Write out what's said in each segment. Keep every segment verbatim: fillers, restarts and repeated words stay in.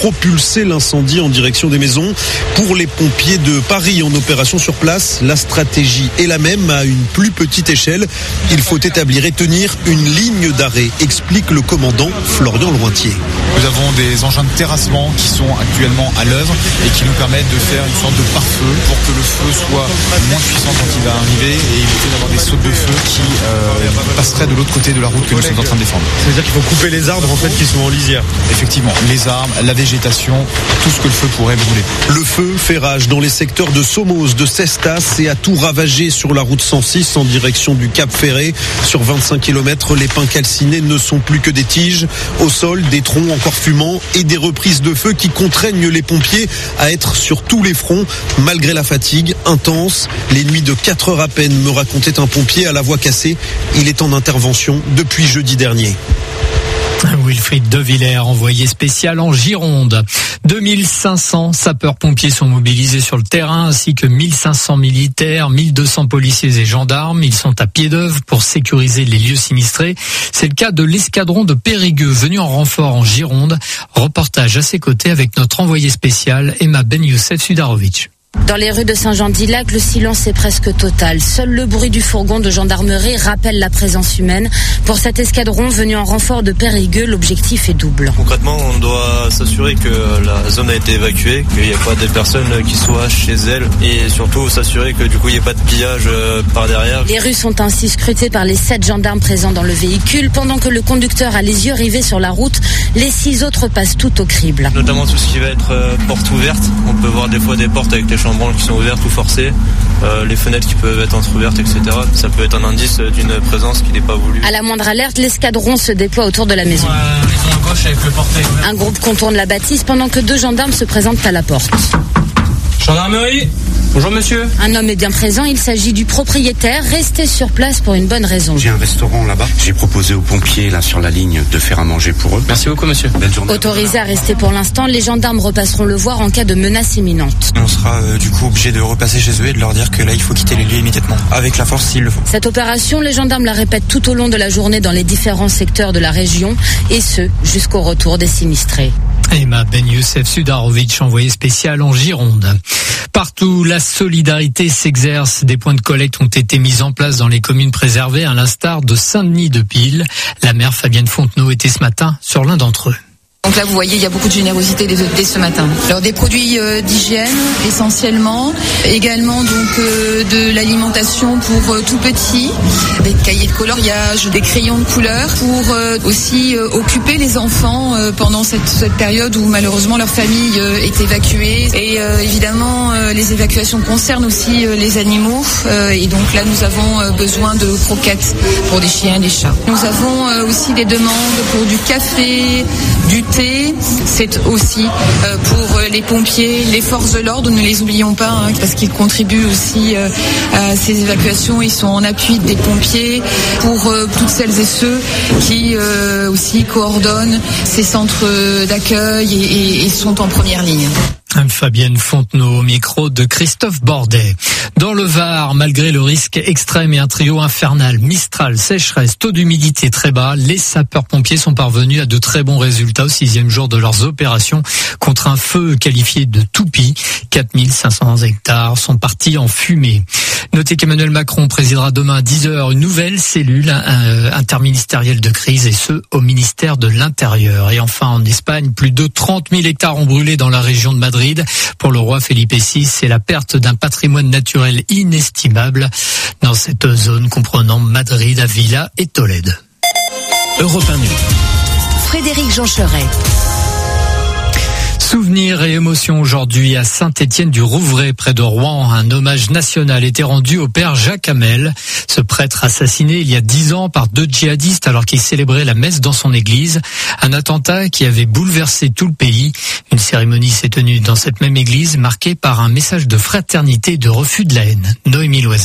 propulser l'incendie en direction des maisons. Pour les pompiers de Paris en opération sur place, la stratégie est la même à une plus petite échelle. Il faut établir et tenir une ligne d'arrêt, explique le commandant Florian Lointier. Nous avons des engins de terrassement qui sont actuellement à l'œuvre et qui nous permettent de faire une sorte de pare-feu pour que le feu soit moins puissant quand il va arriver et éviter d'avoir des sautes de feu qui euh, passeraient de l'autre côté de la route que nous sommes en train de défendre. C'est-à-dire qu'il faut couper les arbres en fait qui sont en lisière. Effectivement, les arbres, la végétation, tout ce que le feu pourrait brûler. Le feu fait rage dans les secteurs de Somos, de Cestas et a tout ravagé sur la route cent six en direction du Cap Ferré. Sur vingt-cinq kilomètres, les pins calcinés ne sont plus que des tiges. Au sol, des troncs encore fumants et des reprises de feu qui contraignent les pompiers à être sur tous les fronts, malgré la fatigue intense. Les nuits de quatre heures à peine, me racontait un pompier à la voix cassée. Il est en intervention depuis jeudi dernier. Wilfried De Villers, envoyé spécial en Gironde. deux mille cinq cents sapeurs-pompiers sont mobilisés sur le terrain, ainsi que mille cinq cents militaires, mille deux cents policiers et gendarmes. Ils sont à pied d'œuvre pour sécuriser les lieux sinistrés. C'est le cas de l'escadron de Périgueux, venu en renfort en Gironde. Reportage à ses côtés avec notre envoyé spécial, Emma Ben Youssef Sudarovic. Dans les rues de Saint-Jean-d'Illac, le silence est presque total. Seul le bruit du fourgon de gendarmerie rappelle la présence humaine. Pour cet escadron venu en renfort de Périgueux, l'objectif est double. Concrètement, on doit s'assurer que la zone a été évacuée, qu'il n'y ait pas des personnes qui soient chez elles et surtout s'assurer que du coup il n'y ait pas de pillage par derrière. Les rues sont ainsi scrutées par les sept gendarmes présents dans le véhicule. Pendant que le conducteur a les yeux rivés sur la route, les six autres passent tout au crible. Notamment tout ce qui va être porte ouverte. On peut voir des fois des portes avec les chambranles qui sont ouvertes ou forcées, euh, les fenêtres qui peuvent être entrouvertes, et cetera. Ça peut être un indice d'une présence qui n'est pas voulue. À la moindre alerte, l'escadron se déploie autour de la maison. Euh, maison à gauche avec le portail. Un groupe contourne la bâtisse pendant que deux gendarmes se présentent à la porte. Gendarmerie. Bonjour monsieur. Un homme est bien présent, il s'agit du propriétaire, resté sur place pour une bonne raison. J'ai un restaurant là-bas, j'ai proposé aux pompiers là sur la ligne de faire à manger pour eux. Merci beaucoup monsieur. Belle journée. Autorisé à rester pour l'instant, les gendarmes repasseront le voir en cas de menace imminente. On sera euh, du coup obligé de repasser chez eux et de leur dire que là il faut quitter les lieux immédiatement, avec la force s'il le faut. Cette opération, les gendarmes la répètent tout au long de la journée dans les différents secteurs de la région, et ce, jusqu'au retour des sinistrés. Emma Ben Youssef Sudarovic, envoyé spécial en Gironde. Partout, la solidarité s'exerce. Des points de collecte ont été mis en place dans les communes préservées, à l'instar de Saint-Denis-de-Pile. La maire Fabienne Fontenot était ce matin sur l'un d'entre eux. Donc là, vous voyez, il y a beaucoup de générosité dès, dès ce matin. Alors des produits euh, d'hygiène essentiellement, également donc euh, de l'alimentation pour euh, tout petits, des cahiers de coloriage, des crayons de couleur pour euh, aussi euh, occuper les enfants euh, pendant cette, cette période où malheureusement leur famille euh, est évacuée. Et euh, évidemment, euh, les évacuations concernent aussi euh, les animaux. Euh, et donc là, nous avons euh, besoin de croquettes pour des chiens et des chats. Nous avons euh, aussi des demandes pour du café, du thé. C'est aussi euh, pour les pompiers, les forces de l'ordre, ne les oublions pas, hein, parce qu'ils contribuent aussi euh, à ces évacuations. Ils sont en appui des pompiers pour euh, toutes celles et ceux qui euh, aussi coordonnent ces centres d'accueil et, et, et sont en première ligne. Fabienne Fontenot au micro de Christophe Bordet. Dans le Var, malgré le risque extrême et un trio infernal, Mistral, sécheresse, taux d'humidité très bas, les sapeurs-pompiers sont parvenus à de très bons résultats au sixième jour de leurs opérations contre un feu qualifié de toupie. quatre mille cinq cents hectares sont partis en fumée. Notez qu'Emmanuel Macron présidera demain à dix heures une nouvelle cellule euh, interministérielle de crise, et ce, au ministère de l'Intérieur. Et enfin, en Espagne, plus de trente mille hectares ont brûlé dans la région de Madrid. Pour le roi Felipe six, c'est la perte d'un patrimoine naturel inestimable dans cette zone comprenant Madrid, Avila et Tolède. Europe un Nuit. Frédéric Jean Cheret. Souvenirs et émotions aujourd'hui à Saint-Étienne-du-Rouvray, près de Rouen. Un hommage national était rendu au père Jacques Hamel. Ce prêtre assassiné il y a dix ans par deux djihadistes alors qu'il célébrait la messe dans son église. Un attentat qui avait bouleversé tout le pays. Une cérémonie s'est tenue dans cette même église, marquée par un message de fraternité et de refus de la haine. Noémie Loisel.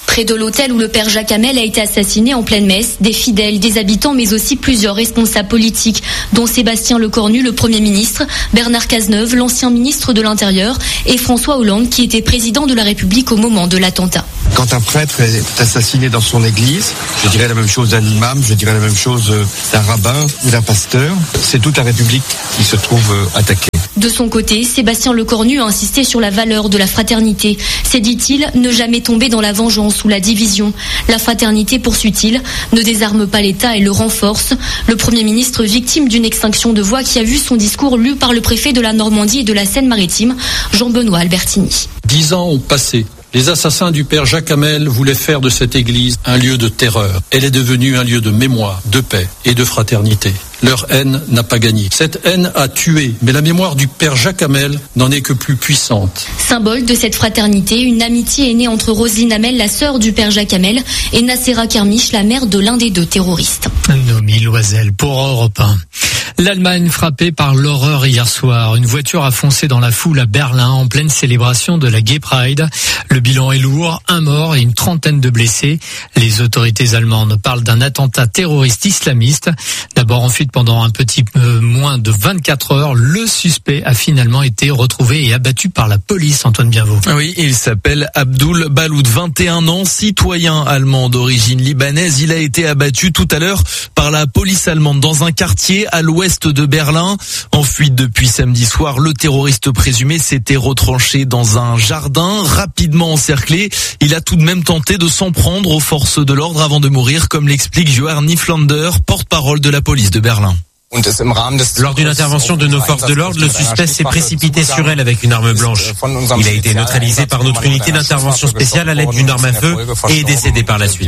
Près de l'hôtel où le père Jacques Hamel a été assassiné en pleine messe, des fidèles, des habitants, mais aussi plusieurs responsables politiques, dont Sébastien Lecornu, le Premier ministre, Bernard Cazeneuve, l'ancien ministre de l'Intérieur, et François Hollande, qui était président de la République au moment de l'attentat. Quand un prêtre est assassiné dans son église, je dirais la même chose d'un imam, je dirais la même chose d'un rabbin ou d'un pasteur. C'est toute la République qui se trouve attaquée. De son côté, Sébastien Lecornu a insisté sur la valeur de la fraternité. C'est, dit-il, ne jamais tomber dans la vengeance ou la division. La fraternité, poursuit-il, ne désarme pas l'État et le renforce. Le Premier ministre, victime d'une extinction de voix, qui a vu son discours lu par le préfet de la Normandie et de la Seine-Maritime, Jean-Benoît Albertini. Dix ans ont passé. Les assassins du père Jacques Hamel voulaient faire de cette église un lieu de terreur. Elle est devenue un lieu de mémoire, de paix et de fraternité. Leur haine n'a pas gagné. Cette haine a tué, mais la mémoire du père Jacques Hamel n'en est que plus puissante. Symbole de cette fraternité, une amitié est née entre Roselyne Hamel, la sœur du père Jacques Hamel, et Nacera Kermiche, la mère de l'un des deux terroristes. Noémie Loisel pour Europe un. L'Allemagne frappée par l'horreur hier soir. Une voiture a foncé dans la foule à Berlin en pleine célébration de la Gay Pride. Le bilan est lourd, un mort et une trentaine de blessés. Les autorités allemandes parlent d'un attentat terroriste islamiste. D'abord en fuite pendant un petit peu moins de vingt-quatre heures, le suspect a finalement été retrouvé et abattu par la police. Antoine Bienvaux. Oui, il s'appelle Abdul Baloud, vingt et un ans, citoyen allemand d'origine libanaise. Il a été abattu tout à l'heure par la police allemande dans un quartier à l'ouest de Berlin. En fuite depuis samedi soir, le terroriste présumé s'était retranché dans un jardin, rapidement encerclé. Il a tout de même tenté de s'en prendre aux forces de l'ordre avant de mourir, comme l'explique Johann Niflander, porte-parole de la police de Berlin. Lors d'une intervention de nos forces de l'ordre, le suspect s'est précipité sur elle avec une arme blanche. Il a été neutralisé par notre unité d'intervention spéciale à l'aide d'une arme à feu et est décédé par la suite.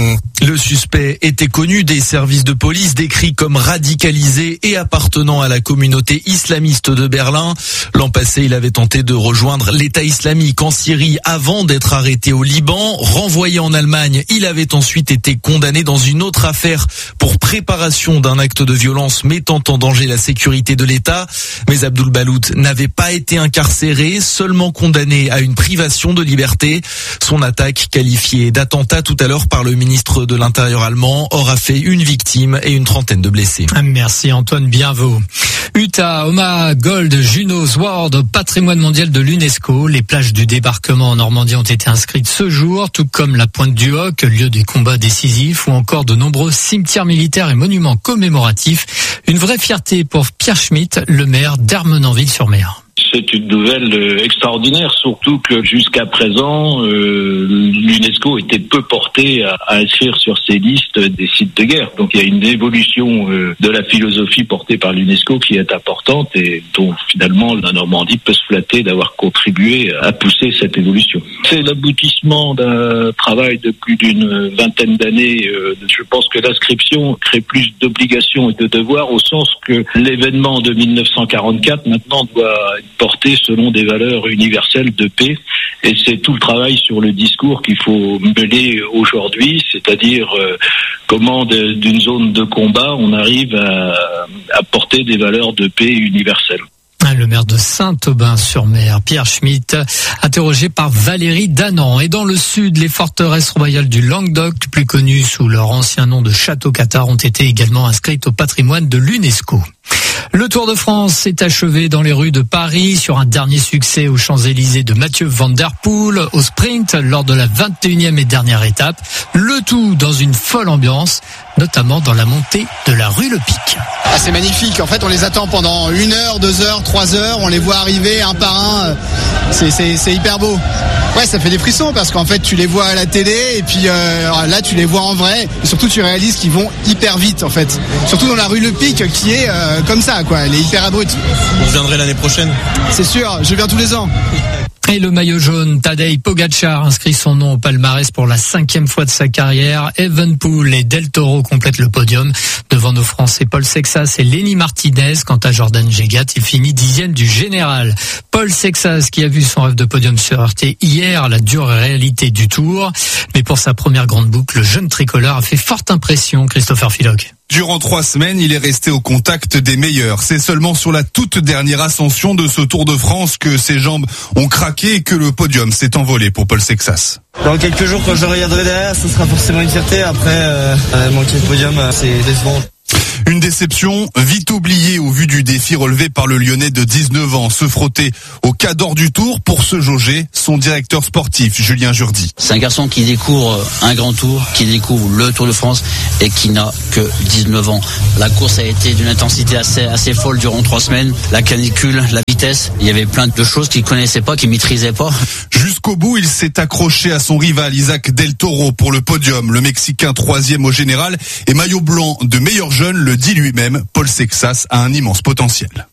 Le suspect était connu des services de police, décrit comme radicalisé et appartenant à la communauté islamiste de Berlin. L'an passé, il avait tenté de rejoindre l'État islamique en Syrie avant d'être arrêté au Liban. Renvoyé en Allemagne, il avait ensuite été condamné dans une autre affaire pour préparation d'un acte de violence mettant en danger la sécurité de l'État. Mais Abdul Baloud n'avait pas été incarcéré, seulement condamné à une privation de liberté. Son attaque, qualifiée d'attentat tout à l'heure par le ministre de l'Intérieur allemand, aura fait une victime et une trentaine de blessés. Merci Antoine Bienvaux. Utah, Omaha, Gold, Junos, World, patrimoine mondial de l'UNESCO. Les plages du débarquement en Normandie ont été inscrites ce jour, tout comme la Pointe du Hoc, lieu des combats décisifs, ou encore de nombreux cimetières militaires et monuments commémoratifs. Une vraie fierté pour Pierre Schmitt, le maire d'Ermenonville-sur-Mer. C'est une nouvelle extraordinaire, surtout que jusqu'à présent, euh, l'UNESCO était peu porté à, à inscrire sur ses listes des sites de guerre. Donc il y a une évolution euh, de la philosophie portée par l'UNESCO qui est importante et dont finalement la Normandie peut se flatter d'avoir contribué à pousser cette évolution. C'est l'aboutissement d'un travail de plus d'une vingtaine d'années. Euh, je pense que l'inscription crée plus d'obligations et de devoirs au sens que l'événement de mille neuf cent quarante-quatre maintenant doit être porté selon des valeurs universelles de paix. Et c'est tout le travail sur le discours qu'il faut mener aujourd'hui, c'est-à-dire euh, comment de, d'une zone de combat on arrive à, à porter des valeurs de paix universelles. Le maire de Saint-Aubin-sur-Mer, Pierre Schmitt, interrogé par Valérie Danan. Et dans le sud, les forteresses royales du Languedoc, plus connues sous leur ancien nom de Château-Cathare, ont été également inscrites au patrimoine de l'UNESCO. Le Tour de France s'est achevé dans les rues de Paris sur un dernier succès aux Champs-Élysées de Mathieu Van Der Poel au sprint lors de la vingt et unième et dernière étape. Le tout dans une folle ambiance, notamment dans la montée de la rue Le Pic. Ah, c'est magnifique. En fait, on les attend pendant une heure, deux heures, trois heures. On les voit arriver un par un. C'est, c'est, c'est hyper beau. Ouais, ça fait des frissons parce qu'en fait, tu les vois à la télé et puis euh, là, tu les vois en vrai. Et surtout, tu réalises qu'ils vont hyper vite, en fait. Surtout dans la rue Le Pic qui est euh, comme ça, quoi. Elle est hyper abrupte. Vous reviendrez l'année prochaine ? C'est sûr, je viens tous les ans. Et le maillot jaune, Tadej Pogacar inscrit son nom au palmarès pour la cinquième fois de sa carrière. Evenepoel et Del Toro complètent le podium. Devant nos Français Paul Sexas et Lenny Martinez. Quant à Jordan Gégat, il finit dixième du général. Paul Sexas qui a vu son rêve de podium se heurter hier à la dure réalité du Tour. Mais pour sa première grande boucle, le jeune tricolore a fait forte impression, Christopher Philoc. Durant trois semaines, il est resté au contact des meilleurs. C'est seulement sur la toute dernière ascension de ce Tour de France que ses jambes ont craqué et que le podium s'est envolé pour Paul Sexas. Dans quelques jours, quand je regarderai derrière, ça sera forcément une fierté. Après, euh, manquer le podium, c'est décevant. Une déception vite oubliée au vu du défi relevé par le Lyonnais de dix-neuf ans. Se frotter au cadre du Tour pour se jauger, son directeur sportif Julien Jourdi. C'est un garçon qui découvre un grand tour, qui découvre le Tour de France et qui n'a que dix-neuf ans. La course a été d'une intensité assez, assez folle durant trois semaines. La canicule, la vitesse, il y avait plein de choses qu'il ne connaissait pas, qu'il ne maîtrisait pas. Jusqu'au bout, il s'est accroché à son rival Isaac Del Toro pour le podium. Le Mexicain troisième au général et maillot blanc de meilleur jeune le dit lui-même, Paul Sexas a un immense potentiel.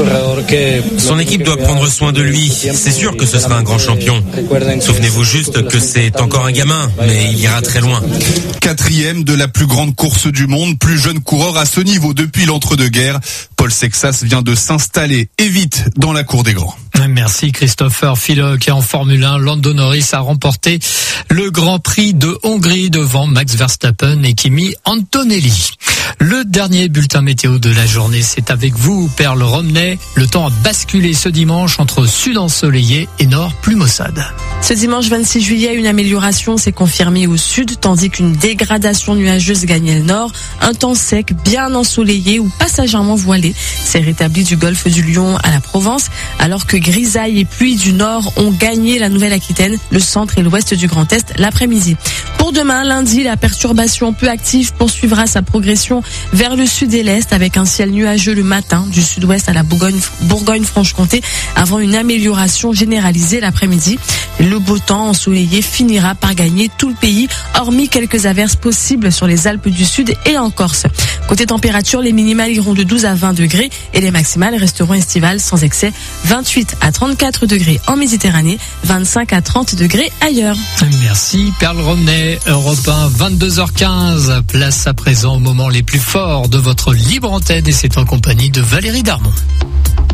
Son équipe doit prendre soin de lui. C'est sûr que ce sera un grand champion. Souvenez-vous juste que c'est encore un gamin, mais il ira très loin. Quatrième de la plus grande course du monde, plus jeune coureur à ce niveau depuis l'entre-deux-guerres. Paul Sexas vient de s'installer et vite dans la cour des grands. Merci Christopher Philoc. Et en Formule un, Lando Norris a remporté le Grand Prix de Hongrie devant Max Verstappen et Kimi Antonelli. Le dernier bulletin météo de la journée, c'est avec vous, Perle Romney. Le temps a basculé ce dimanche entre sud ensoleillé et nord plus maussade. Ce dimanche vingt-six juillet, une amélioration s'est confirmée au sud, tandis qu'une dégradation nuageuse gagnait le nord. Un temps sec, bien ensoleillé ou passagèrement voilé s'est rétabli du golfe du Lion à la Provence, alors que grisaille et pluie du nord ont gagné la Nouvelle-Aquitaine, le centre et l'ouest du Grand Est l'après-midi. Pour demain, lundi, la perturbation peu active poursuivra sa progression vers le sud et l'est avec un ciel nuageux le matin du sud-ouest à la Bourgogne, Bourgogne-Franche-Comté avant une amélioration généralisée l'après-midi. Le beau temps ensoleillé finira par gagner tout le pays, hormis quelques averses possibles sur les Alpes du Sud et en Corse. Côté température, les minimales iront de douze à vingt degrés et les maximales resteront estivales sans excès. vingt-huit à trente-quatre degrés en Méditerranée, vingt-cinq à trente degrés ailleurs. Merci Perle Romney, Europe un, vingt-deux heures quinze. Place à présent au moment les plus forts de votre libre antenne et c'est en compagnie de Valérie Darmon.